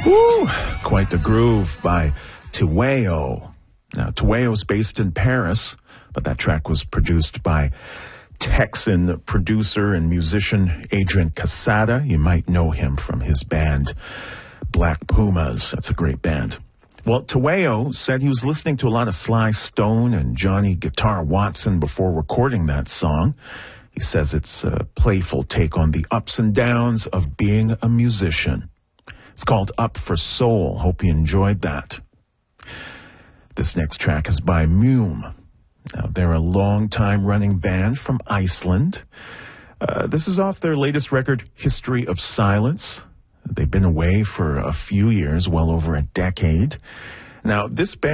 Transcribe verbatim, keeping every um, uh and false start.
Woo! Quite the groove by Tueo. Now, Tueo's based in Paris, but that track was produced by Texan producer and musician Adrian Casada. You might know him from his band Black Pumas. That's a great band. Well, Tueo said he was listening to a lot of Sly Stone and Johnny Guitar Watson before recording that song. He says it's a playful take on the ups and downs of being a musician. It's called Up for Soul. Hope you enjoyed that. This next track is by Mume. Now, they're a long-time running band from Iceland. Uh, this is off their latest record, History of Silence. They've been away for a few years, well over a decade. Now, this band